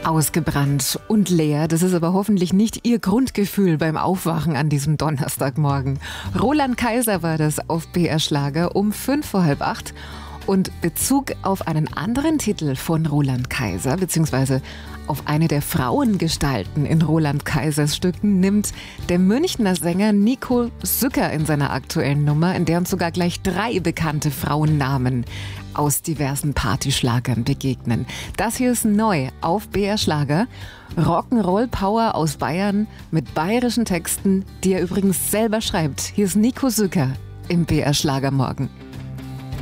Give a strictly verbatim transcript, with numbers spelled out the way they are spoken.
Ausgebrannt und leer, das ist aber hoffentlich nicht Ihr Grundgefühl beim Aufwachen an diesem Donnerstagmorgen. Roland Kaiser war das auf B R Schlager um fünf vor halb acht. Und Bezug auf einen anderen Titel von Roland Kaiser, beziehungsweise auf eine der Frauengestalten in Roland Kaisers Stücken, nimmt der Münchner Sänger Nico Sücker in seiner aktuellen Nummer, in der uns sogar gleich drei bekannte Frauennamen aus diversen Partyschlagern begegnen. Das hier ist neu auf B R Schlager. Rock'n'Roll Power aus Bayern mit bayerischen Texten, die er übrigens selber schreibt. Hier ist Nico Sücker im B R Schlager morgen.